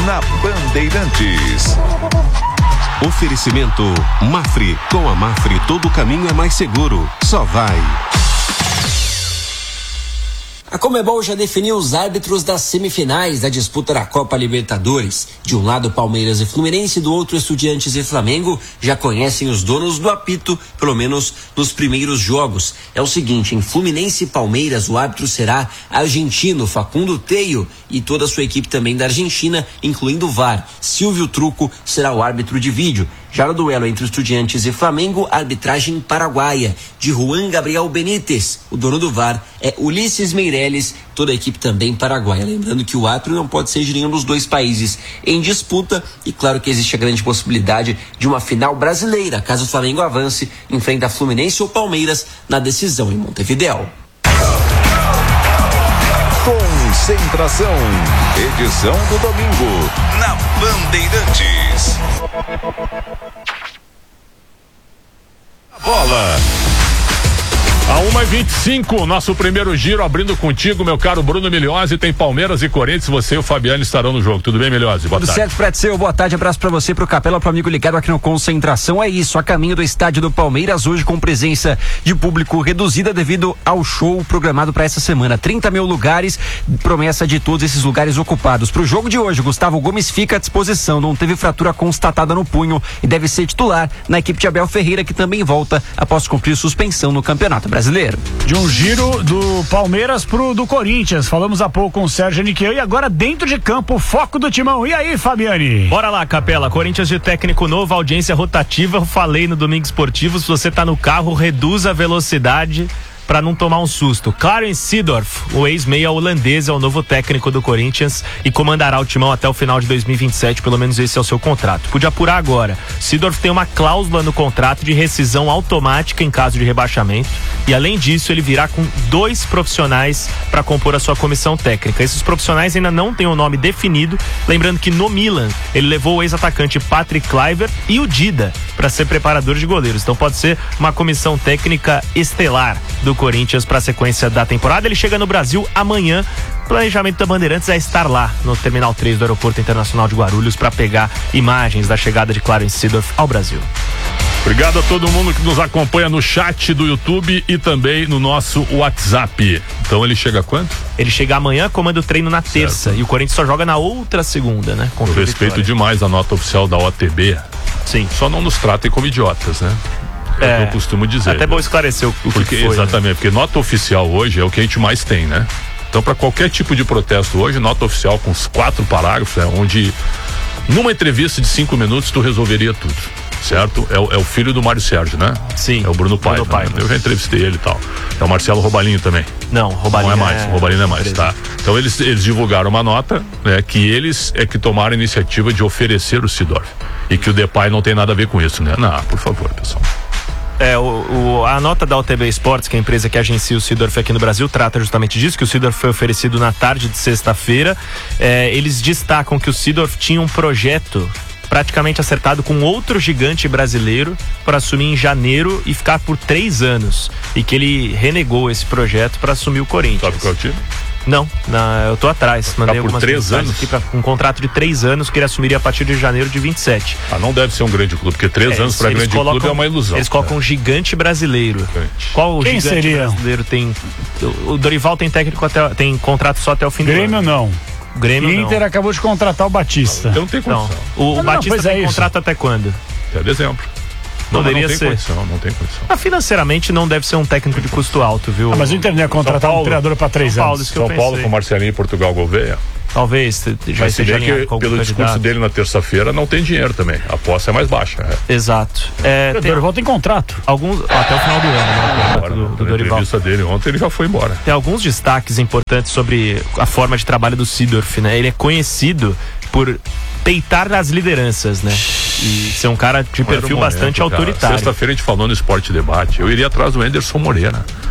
na Bandeirantes. Oferecimento Mafre. Com a Mafre todo caminho é mais seguro. Só vai. A Conmebol já definiu os árbitros das semifinais da disputa da Copa Libertadores. De um lado, Palmeiras e Fluminense, do outro, Estudiantes e Flamengo. Já conhecem os donos do apito, pelo menos nos primeiros jogos. É o seguinte, em Fluminense e Palmeiras, o árbitro será argentino, Facundo Teio, e toda a sua equipe também da Argentina, incluindo o VAR. Silvio Truco será o árbitro de vídeo. Já no duelo entre Estudiantes e Flamengo, arbitragem paraguaia, de Juan Gabriel Benítez. O dono do VAR é Ulisses Meireles, toda a equipe também paraguaia. Lembrando que o árbitro não pode ser de nenhum dos dois países em disputa, e claro que existe a grande possibilidade de uma final brasileira, caso o Flamengo avance, enfrenta a Fluminense ou Palmeiras na decisão em Montevidéu. Concentração, edição do domingo, na Bandeirantes. Bola. A 1h25, nosso primeiro giro, abrindo contigo, meu caro Bruno Milhose. Tem Palmeiras e Corinthians, você e o Fabiano estarão no jogo. Tudo bem, Milhose? Boa tarde. Tudo certo, Pretzel. Boa tarde, abraço pra você, pro Capela, pro amigo ligado aqui no Concentração. É isso, a caminho do estádio do Palmeiras, hoje com presença de público reduzida devido ao show programado para essa semana. 30 mil lugares, promessa de todos esses lugares ocupados. Pro jogo de hoje, Gustavo Gomes fica à disposição, não teve fratura constatada no punho e deve ser titular na equipe de Abel Ferreira, que também volta após cumprir suspensão no Campeonato Brasileiro. De um giro do Palmeiras pro do Corinthians. Falamos há pouco com o Sérgio Niqueu e agora dentro de campo, o foco do Timão. E aí, Fabiane? Bora lá, Capela. Corinthians de técnico novo, audiência rotativa. Eu falei no Domingo Esportivo, se você tá no carro, reduza a velocidade para não tomar um susto. Clarence Seedorf, o ex-meia holandês, é o novo técnico do Corinthians e comandará o Timão até o final de 2027, pelo menos esse é o seu contrato. Pude apurar agora. Seedorf tem uma cláusula no contrato de rescisão automática em caso de rebaixamento e, além disso, ele virá com 2 profissionais para compor a sua comissão técnica. Esses profissionais ainda não têm o nome definido, lembrando que no Milan ele levou o ex-atacante Patrick Kluivert e o Dida para ser preparador de goleiros. Então pode ser uma comissão técnica estelar do Corinthians para a sequência da temporada. Ele chega no Brasil amanhã. O planejamento da Bandeirantes é estar lá no Terminal 3 do Aeroporto Internacional de Guarulhos para pegar imagens da chegada de Clarence Seedorf ao Brasil. Obrigado a todo mundo que nos acompanha no chat do YouTube e também no nosso WhatsApp. Então ele chega quando? Ele chega amanhã, comanda o treino na terça, e o Corinthians só joga na outra segunda, né? Eu respeito demais a nota oficial da OTB. Sim. Só não nos tratem como idiotas, né? É, eu costumo dizer. Até bom esclarecer o que foi. Exatamente, né? Porque nota oficial hoje é o que a gente mais tem, né? Então, para qualquer tipo de protesto hoje, nota oficial com os 4 parágrafos, onde numa entrevista de 5 minutos tu resolveria tudo, certo? É o filho do Mário Sérgio, né? Sim. É o Bruno Paiva. Né? Eu já entrevistei ele e tal. É o Marcelo Robalinho também. Não, Robalinho não é mais. Robalinho não é mais, tá? Então eles divulgaram uma nota, né? Que eles é que tomaram a iniciativa de oferecer o Seedorf. E que o Depay não tem nada a ver com isso, né? Não, por favor, pessoal. A nota da OTB Esportes, que é a empresa que agencia o Seedorf aqui no Brasil, trata justamente disso, que o Seedorf foi oferecido na tarde de sexta-feira. Eles destacam que o Seedorf tinha um projeto praticamente acertado com outro gigante brasileiro para assumir em janeiro e ficar por 3 anos. E que ele renegou esse projeto para assumir o Corinthians. Sabe qual é o time? Não, eu tô atrás. Mandei por 3 anos aqui para um contrato de 3 anos que ele assumiria a partir de janeiro de 27. Não deve ser um grande clube, porque 3 anos para grande clube é uma ilusão. Eles colocam um gigante brasileiro. Qual Quem gigante seria? Brasileiro tem? O Dorival tem tem contrato só até o fim do ano. Grêmio não. O Grêmio Inter não. acabou de contratar o Batista. Então não tem condição. O Batista tem contrato até quando? Até dezembro. Poderia não ser. Não tem condição. Financeiramente não deve ser um técnico de custo alto, viu? Mas o Inter não ia contratar um treinador para 3 anos. São Paulo com Marcelinho e Portugal Gouveia. Talvez já esteja alinhado com pelo discurso dele na terça-feira não tem dinheiro também. A aposta é mais baixa. Exato. O Dorival tem contrato. Até o final do ano, né? Na entrevista dele ontem ele já foi embora. Tem alguns destaques importantes sobre a forma de trabalho do Seedorf, né? Ele é conhecido por peitar as lideranças, né? E ser um cara de perfil bastante autoritário. Sexta-feira a gente falou no Esporte Debate. Eu iria atrás do Anderson Moreira.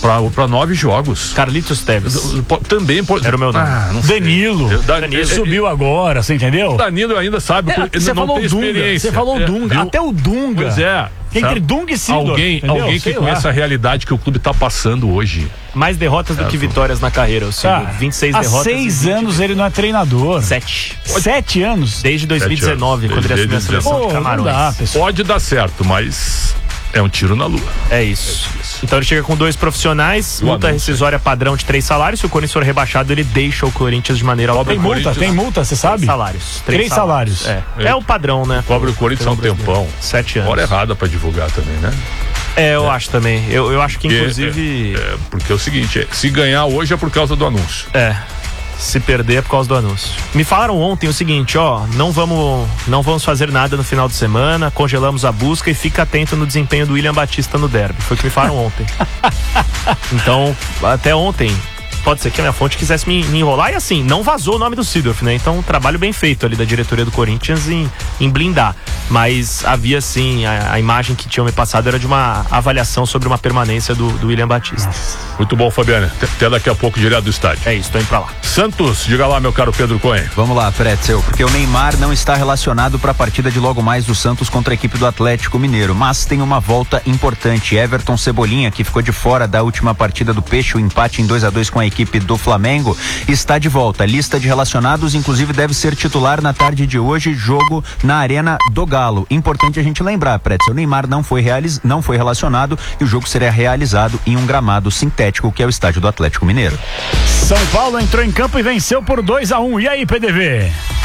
Para 9 jogos. Carlitos Teves. Também pode. Era o meu nome. Não sei. Danilo subiu agora, você entendeu? Danilo ainda sabe, porque Você não falou tem Dunga, experiência. você falou Dunga, viu? até o Dunga. Pois é. Entre Dunga e Sidor. Alguém que Sei conheça lá. a realidade que o clube tá passando hoje. Mais derrotas do que vitórias na carreira, o Sidor. 26 há derrotas. 6 anos ele não é treinador. 7. 7 anos? Desde 2019, quando ele assumiu a seleção de Camarões. Não dá, pessoal. Pode dar certo, mas é um tiro na lua. É isso. Então ele chega com 2 profissionais, multa rescisória padrão de 3 salários. Se o Corinthians for rebaixado, ele deixa o Corinthians de maneira automática. Tem multa, você sabe? 3 salários. 3 salários. É o padrão, né? Cobre o Corinthians há um tempão. 7 anos. Hora errada pra divulgar também, né? Eu acho também. Eu acho que inclusive. Porque é o seguinte, se ganhar hoje é por causa do anúncio. Se perder é por causa do anúncio. Me falaram ontem o seguinte, não vamos fazer nada no final de semana, congelamos a busca e fica atento no desempenho do William Batista no derby. Foi o que me falaram ontem. Então, até ontem, pode ser que a minha fonte quisesse me enrolar e assim, não vazou o nome do Seedorf, né? Então, um trabalho bem feito ali da diretoria do Corinthians em blindar. Mas havia sim, a imagem que tinham me passado era de uma avaliação sobre uma permanência do William Batista. Muito bom, Fabiana. Até daqui a pouco, direto do estádio. É isso, tô indo pra lá. Santos, diga lá, meu caro Pedro Cohen. Vamos lá, Pretzel, porque o Neymar não está relacionado para a partida de logo mais do Santos contra a equipe do Atlético Mineiro, mas tem uma volta importante. Everton Cebolinha, que ficou de fora da última partida do Peixe, o empate em 2-2 com a equipe do Flamengo, está de volta. Lista de relacionados, inclusive deve ser titular na tarde de hoje, jogo na Arena do Galo. Importante a gente lembrar, Pretzel, o Neymar não foi relacionado e o jogo será realizado em um gramado sintético, que é o estádio do Atlético Mineiro. São Paulo entrou em campo e venceu por 2-1. E aí, PDV?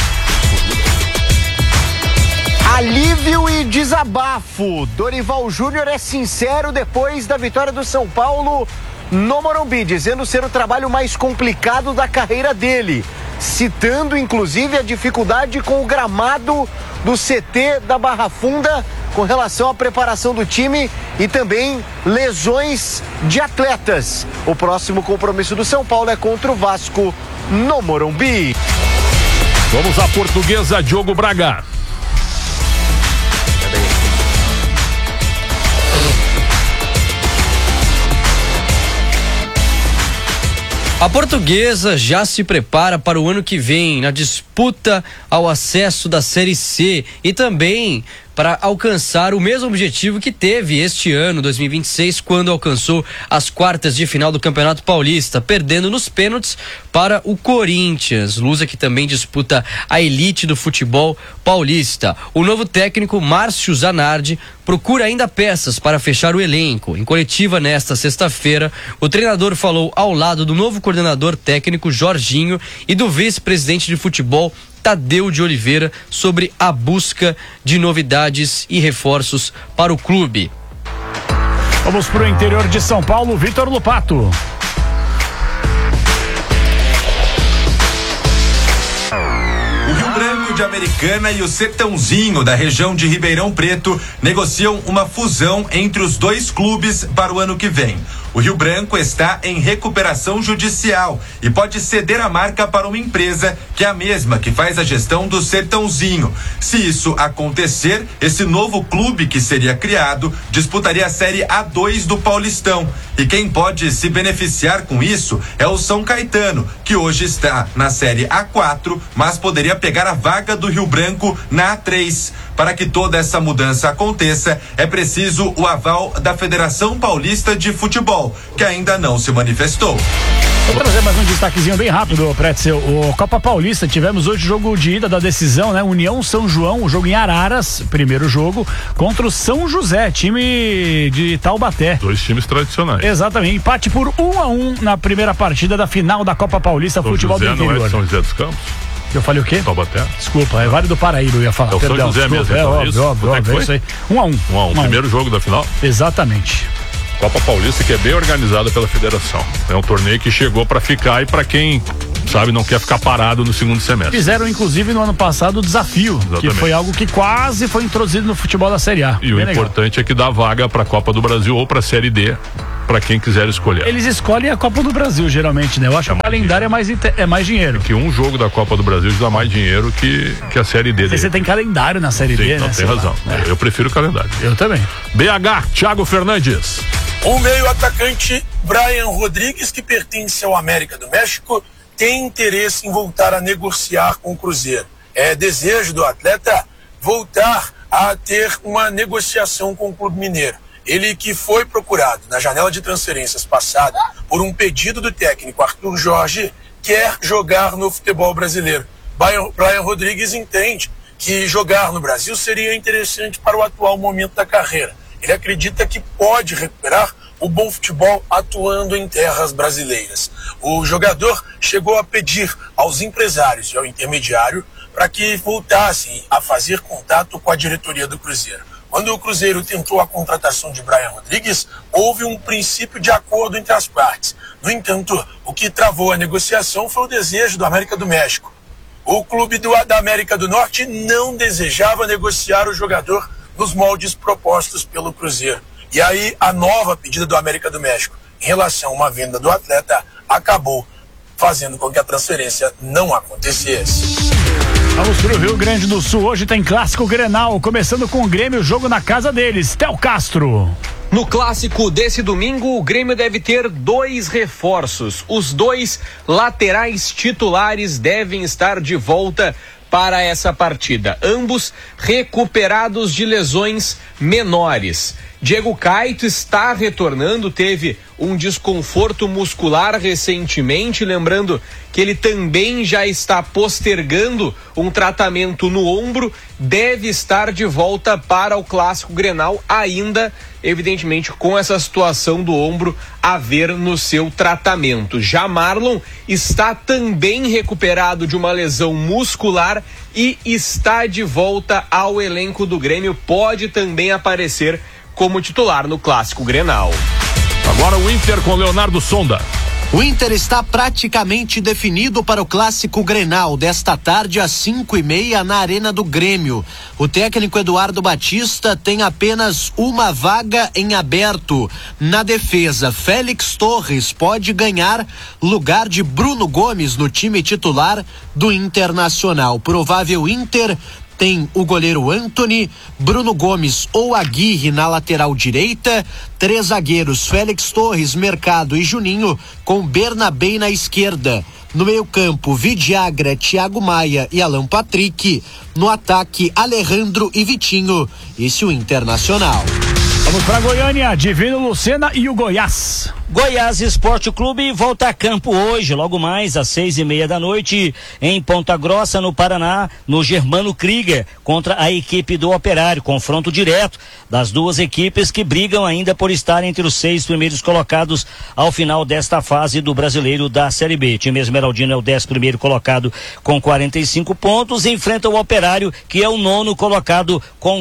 Alívio e desabafo. Dorival Júnior é sincero depois da vitória do São Paulo no Morumbi, dizendo ser o trabalho mais complicado da carreira dele, citando inclusive a dificuldade com o gramado do CT da Barra Funda com relação à preparação do time e também lesões de atletas. O próximo compromisso do São Paulo é contra o Vasco no Morumbi. Vamos à Portuguesa, Diogo Braga. A Portuguesa já se prepara para o ano que vem na disputa ao acesso da Série C e também para alcançar o mesmo objetivo que teve este ano, 2026, quando alcançou as quartas de final do Campeonato Paulista, perdendo nos pênaltis para o Corinthians. Lusa que também disputa a elite do futebol paulista. O novo técnico, Márcio Zanardi, procura ainda peças para fechar o elenco. Em coletiva nesta sexta-feira, o treinador falou ao lado do novo coordenador técnico, Jorginho, e do vice-presidente de futebol, Tadeu de Oliveira, sobre a busca de novidades e reforços para o clube. Vamos para o interior de São Paulo, Vitor Lupato. O Rio Branco de Americana e o Sertãozinho da região de Ribeirão Preto negociam uma fusão entre os dois clubes para o ano que vem. O Rio Branco está em recuperação judicial e pode ceder a marca para uma empresa que é a mesma que faz a gestão do Sertãozinho. Se isso acontecer, esse novo clube que seria criado disputaria a Série A2 do Paulistão. E quem pode se beneficiar com isso é o São Caetano, que hoje está na Série A4, mas poderia pegar a vaga do Rio Branco na A3. Para que toda essa mudança aconteça, é preciso o aval da Federação Paulista de Futebol, que ainda não se manifestou. Vou trazer mais um destaquezinho bem rápido, Pretzel. O Copa Paulista, tivemos hoje o jogo de ida da decisão, né? União São João, o jogo em Araras, primeiro jogo, contra o São José, time de Taubaté. 2 times tradicionais. Exatamente, empate por 1-1 na primeira partida da final da Copa Paulista Futebol do Interior. Não é São José dos Campos? Eu falei o quê? Taubaté. Desculpa, é Vale do Paraíba, eu ia falar. É o São José mesmo. É óbvio, é isso aí. 1-1. Primeiro jogo da final? Exatamente. Copa Paulista, que é bem organizada pela federação. É um torneio que chegou para ficar e para quem, sabe, não quer ficar parado no segundo semestre. Fizeram, inclusive, no ano passado o desafio, que foi algo que quase foi introduzido no futebol da Série A. E o importante é que dá vaga para a Copa do Brasil ou para a Série D, para quem quiser escolher. Eles escolhem a Copa do Brasil, geralmente, né? Eu acho que o calendário é mais dinheiro. Que um jogo da Copa do Brasil dá mais dinheiro que a Série D. Você tem calendário na Série D, né? Tem razão. Eu prefiro o calendário. Eu também. BH, Thiago Fernandes. O meio-atacante Brian Rodrigues, que pertence ao América do México, tem interesse em voltar a negociar com o Cruzeiro. É desejo do atleta voltar a ter uma negociação com o Clube Mineiro. Ele que foi procurado na janela de transferências passada por um pedido do técnico Arthur Jorge, quer jogar no futebol brasileiro. Brian Rodrigues entende que jogar no Brasil seria interessante para o atual momento da carreira. Ele acredita que pode recuperar o bom futebol atuando em terras brasileiras. O jogador chegou a pedir aos empresários e ao intermediário para que voltassem a fazer contato com a diretoria do Cruzeiro. Quando o Cruzeiro tentou a contratação de Brian Rodrigues, houve um princípio de acordo entre as partes. No entanto, o que travou a negociação foi o desejo do América do México. O clube da América do Norte não desejava negociar o jogador nos moldes propostos pelo Cruzeiro. E aí a nova pedida do América do México em relação a uma venda do atleta acabou fazendo com que a transferência não acontecesse. Vamos para o Rio Grande do Sul. Hoje tem Clássico Grenal, começando com o Grêmio, jogo na casa deles. Théo Castro. No clássico desse domingo, o Grêmio deve ter 2 reforços. Os 2 laterais titulares devem estar de volta para essa partida. Ambos recuperados de lesões menores. Diego Caito está retornando, teve um desconforto muscular recentemente, lembrando que ele também já está postergando um tratamento no ombro, deve estar de volta para o Clássico Grenal, ainda, evidentemente, com essa situação do ombro a ver no seu tratamento. Já Marlon está também recuperado de uma lesão muscular e está de volta ao elenco do Grêmio, pode também aparecer como titular no Clássico Grenal. Agora o Inter com Leonardo Sonda. O Inter está praticamente definido para o Clássico Grenal desta tarde às 5:30 na Arena do Grêmio. O técnico Eduardo Batista tem apenas uma vaga em aberto. Na defesa, Félix Torres pode ganhar lugar de Bruno Gomes no time titular do Internacional. Provável Inter tem o goleiro Antony, Bruno Gomes ou Aguirre na lateral direita, 3 zagueiros, Félix Torres, Mercado e Juninho, com Bernabé na esquerda. No meio-campo, Vidiagra, Thiago Maia e Alan Patrick. No ataque, Alejandro e Vitinho. Esse é o Internacional. Vamos para Goiânia, Divino Lucena e o Goiás. Goiás Esporte Clube volta a campo hoje, logo mais às 6:30 da noite, em Ponta Grossa, no Paraná, no Germano Krieger, contra a equipe do Operário. Confronto direto das duas equipes que brigam ainda por estar entre os 6 primeiros colocados ao final desta fase do Brasileiro da Série B. O time esmeraldino é o 11º colocado com 45 pontos e enfrenta o Operário, que é o 9º colocado com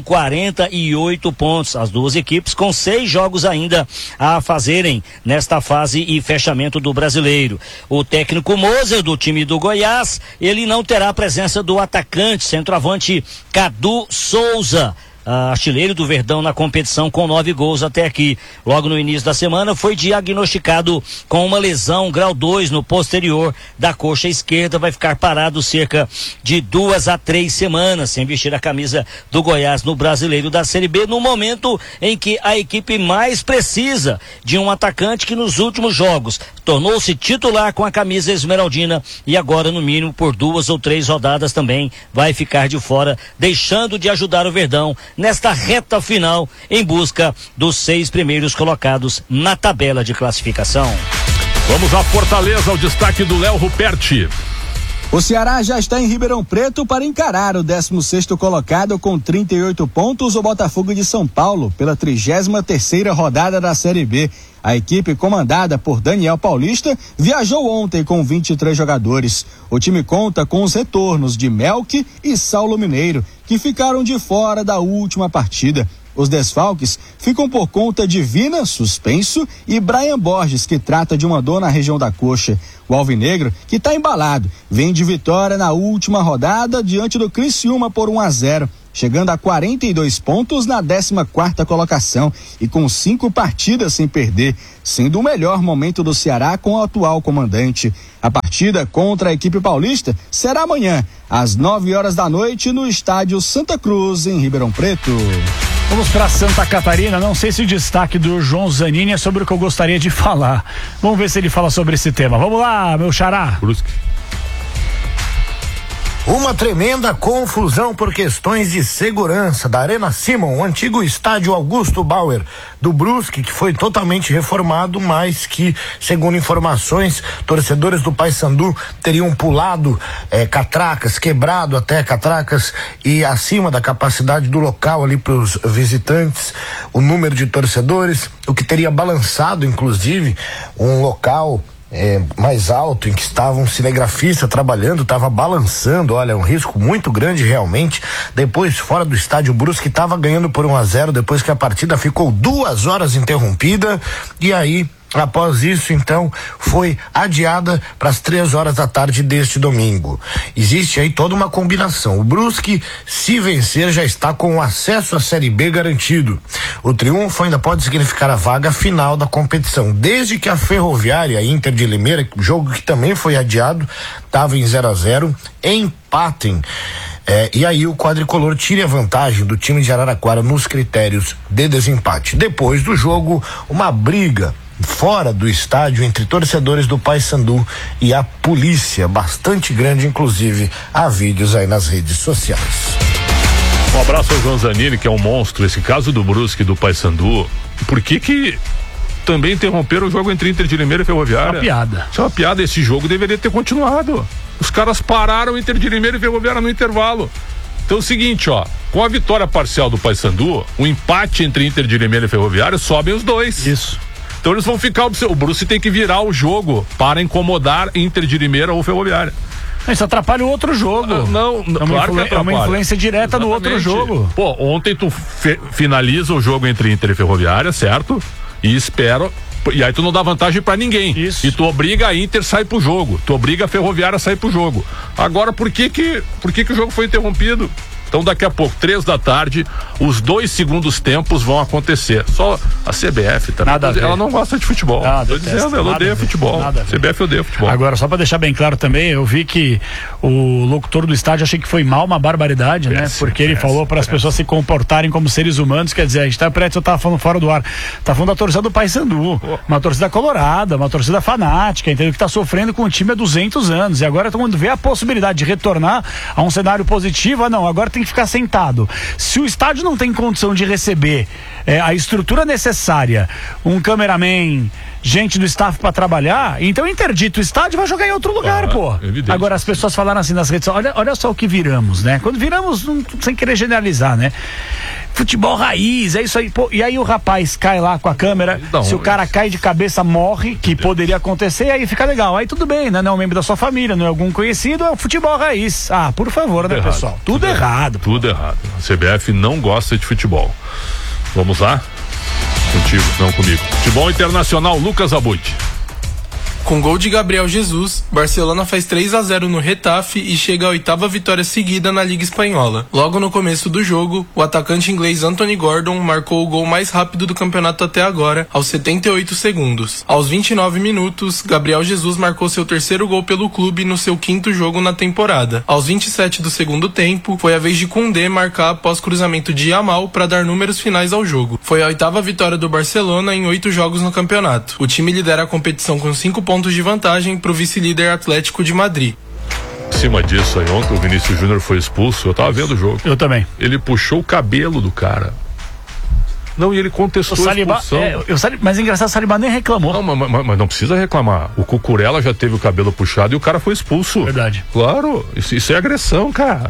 48 pontos. As duas equipes com 6 jogos ainda a fazerem nesta fase e fechamento do Brasileiro. O técnico Moser, do time do Goiás, ele não terá a presença do atacante, centroavante Cadu Souza, artilheiro do Verdão na competição com 9 gols até aqui. Logo no início da semana foi diagnosticado com uma lesão grau 2 no posterior da coxa esquerda, vai ficar parado cerca de 2 a 3 semanas sem vestir a camisa do Goiás no Brasileiro da Série B, no momento em que a equipe mais precisa de um atacante que nos últimos jogos tornou-se titular com a camisa esmeraldina e agora no mínimo por 2 ou 3 rodadas também vai ficar de fora, deixando de ajudar o Verdão nesta reta final em busca dos 6 primeiros colocados na tabela de classificação. Vamos a Fortaleza, o destaque do Léo Ruperti. O Ceará já está em Ribeirão Preto para encarar o 16º colocado com 38 pontos, o Botafogo de São Paulo, pela 33ª rodada da Série B. A equipe comandada por Daniel Paulista viajou ontem com 23 jogadores. O time conta com os retornos de Melk e Saulo Mineiro, que ficaram de fora da última partida. Os desfalques ficam por conta de Vina, suspenso, e Brian Borges, que trata de uma dor na região da coxa. O alvinegro, que está embalado, vem de vitória na última rodada diante do Criciúma por 1-0, chegando a 42 pontos na 14ª colocação e com 5 partidas sem perder, sendo o melhor momento do Ceará com o atual comandante. A partida contra a equipe paulista será amanhã, às 9 horas da noite, no estádio Santa Cruz, em Ribeirão Preto. Vamos para Santa Catarina. Não sei se o destaque do João Zanini é sobre o que eu gostaria de falar. Vamos ver se ele fala sobre esse tema. Vamos lá, meu xará. Brusque. Uma tremenda confusão por questões de segurança da Arena Simon, o antigo estádio Augusto Bauer do Brusque, que foi totalmente reformado, mas que, segundo informações, torcedores do Paysandu teriam pulado catracas, quebrado até catracas e acima da capacidade do local ali para os visitantes, o número de torcedores, o que teria balançado, inclusive, um local mais alto, em que estava um cinegrafista trabalhando, estava balançando, olha, um risco muito grande realmente. Depois, fora do estádio, o Brusque estava ganhando por 1-0, depois que a partida ficou 2 horas interrompida, e aí, após isso, então, foi adiada para as 3 horas da tarde deste domingo. Existe aí toda uma combinação. O Brusque, se vencer, já está com o acesso à Série B garantido. O triunfo ainda pode significar a vaga final da competição. Desde que a Ferroviária Inter de Limeira, jogo que também foi adiado, estava em 0-0, empatem. E aí o quadricolor tire a vantagem do time de Araraquara nos critérios de desempate. Depois do jogo, uma briga fora do estádio entre torcedores do Paysandu e a polícia, bastante grande, inclusive há vídeos aí nas redes sociais. Um abraço ao João Zanini, que é um monstro. Esse caso do Brusque e do Paysandu, por que também interromperam o jogo entre Inter de Limeira e Ferroviária? Uma piada. Isso é uma piada, esse jogo deveria ter continuado. Os caras pararam Inter de Limeira e Ferroviária no intervalo. Então é o seguinte, com a vitória parcial do Paysandu, o empate entre Inter de Limeira e Ferroviária, sobem os dois. Isso. Então eles vão ficar, o Brusque tem que virar o jogo para incomodar Inter de Limeira ou Ferroviária. Isso atrapalha o outro jogo. Claro que atrapalha. É uma influência direta no outro jogo. Pô, ontem tu finaliza o jogo entre Inter e Ferroviária, certo? E e aí tu não dá vantagem pra ninguém. Isso. E tu obriga a Inter a sair pro jogo. Tu obriga a Ferroviária a sair pro jogo. Agora, por que o jogo foi interrompido? Então daqui a pouco, 3 da tarde, os 2 segundos tempos vão acontecer. Só a CBF também. Ela não gosta de futebol. Tô dizendo, ela odeia futebol. CBF odeia futebol. Agora, só pra deixar bem claro também, eu vi que o locutor do estádio, achei que foi mal, uma barbaridade, né? Porque ele falou para as pessoas se comportarem como seres humanos, quer dizer, a gente eu tava falando fora do ar, tá falando da torcida do Paysandu, uma torcida colorada, uma torcida fanática, entendeu? Que tá sofrendo com o time há 200 anos, e agora todo mundo vê a possibilidade de retornar a um cenário positivo. Não, agora tem que ficar sentado. Se o estádio não tem condição de receber a estrutura necessária, um cameraman, gente do staff para trabalhar, então interdito o estádio, vai jogar em outro lugar, Evidente. Agora as pessoas falaram assim nas redes, olha só o que viramos, né? Quando viramos, sem querer generalizar, né? Futebol raiz, é isso aí, e aí o rapaz cai lá com a câmera, se o cara cai de cabeça, morre, que poderia acontecer, aí fica legal, aí tudo bem, né? Não é um membro da sua família, não é algum conhecido, é o futebol raiz. Por favor, né, pessoal? Tudo errado. Tudo errado. A CBF não gosta de futebol. Vamos lá? Contigo, não comigo. Futebol internacional, Lucas Abud. Com gol de Gabriel Jesus, Barcelona faz 3-0 no Retafe e chega à 8ª vitória seguida na Liga Espanhola. Logo no começo do jogo, o atacante inglês Anthony Gordon marcou o gol mais rápido do campeonato até agora, aos 78 segundos. Aos 29 minutos, Gabriel Jesus marcou seu 3º gol pelo clube no seu 5º jogo na temporada. Aos 27 do segundo tempo, foi a vez de Koundé marcar após cruzamento de Yamal para dar números finais ao jogo. Foi a 8ª vitória do Barcelona em 8 jogos no campeonato. O time lidera a competição com 5 pontos de vantagem para o vice-líder Atlético de Madrid. Em cima disso aí, ontem o Vinícius Júnior foi expulso, eu tava vendo o jogo. Eu também. Ele puxou o cabelo do cara. Não, e ele contestou a expulsão. Mas engraçado, o Saliba nem reclamou. Não, mas não precisa reclamar. O Cucurella já teve o cabelo puxado e o cara foi expulso. Verdade. Claro, isso é agressão, cara.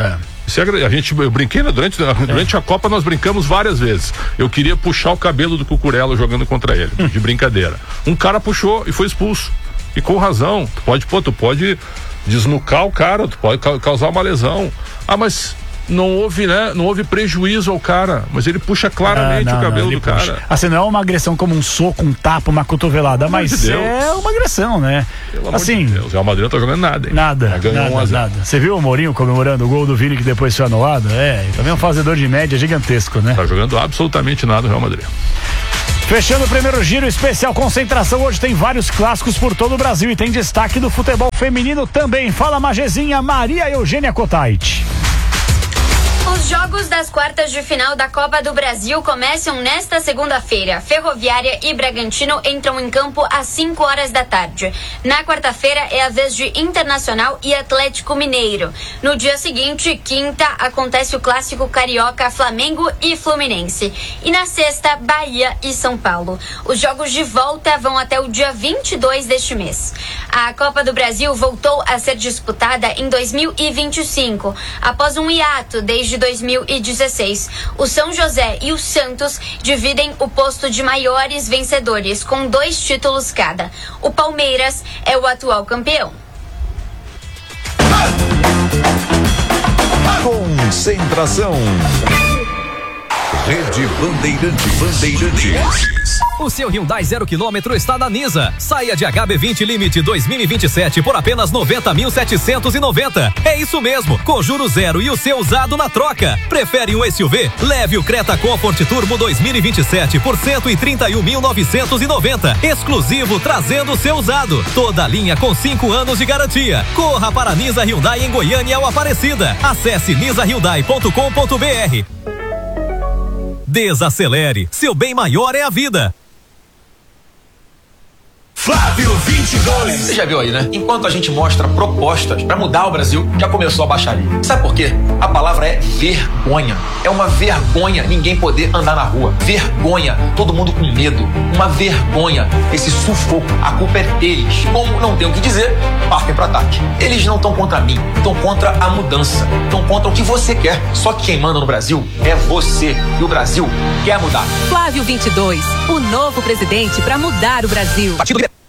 Eu brinquei, né? Durante a Copa nós brincamos várias vezes. Eu queria puxar o cabelo do Cucurella jogando contra ele, de brincadeira. Um cara puxou e foi expulso. E com razão. Tu pode desnucar o cara, tu pode causar uma lesão. Mas não houve, né? Não houve prejuízo ao cara, mas ele puxa claramente o cabelo do cara. Assim, não é uma agressão como um soco, um tapa, uma cotovelada, mas é uma agressão, né? Assim, o Real Madrid não tá jogando nada, hein? Nada. Você viu o Mourinho comemorando o gol do Vini que depois foi anulado? Também é um fazedor de média gigantesco, né? Tá jogando absolutamente nada o Real Madrid. Fechando o primeiro giro, especial concentração. Hoje tem vários clássicos por todo o Brasil e tem destaque do futebol feminino também. Fala, Magezinha, Maria Eugênia Cotait. Os Os jogos das quartas de final da Copa do Brasil começam nesta segunda-feira. Ferroviária e Bragantino entram em campo às 5 horas da tarde. Na quarta-feira é a vez de Internacional e Atlético Mineiro. No dia seguinte, quinta, acontece o clássico carioca Flamengo e Fluminense. E na sexta, Bahia e São Paulo. Os jogos de volta vão até o dia 22 deste mês. A Copa do Brasil voltou a ser disputada em 2025, após um hiato desde 2016. O São José e o Santos dividem o posto de maiores vencedores, com 2 títulos cada. O Palmeiras é o atual campeão. Concentração. Rede Bandeirantes. O seu Hyundai 0 km está na Nisa. Saia de HB20 Limite 2027 por apenas 90.790. É isso mesmo, com juros zero e o seu usado na troca. Prefere um SUV? Leve o Creta Comfort Turbo 2027 por 131.990. Exclusivo, trazendo o seu usado. Toda a linha com 5 anos de garantia. Corra para a Nisa Hyundai em Goiânia ou Aparecida. Acesse nisahyundai.com.br. Desacelere, seu bem maior é a vida. Flávio 22. Você já viu aí, né? Enquanto a gente mostra propostas pra mudar o Brasil, já começou a baixaria. Sabe por quê? A palavra é vergonha. É uma vergonha ninguém poder andar na rua. Vergonha, todo mundo com medo. Uma vergonha, esse sufoco. A culpa é deles. Como não tem o que dizer, partem pro ataque. Eles não estão contra mim, estão contra a mudança. Estão contra o que você quer. Só que quem manda no Brasil é você. E o Brasil quer mudar. Flávio 22, o novo presidente pra mudar o Brasil. Partido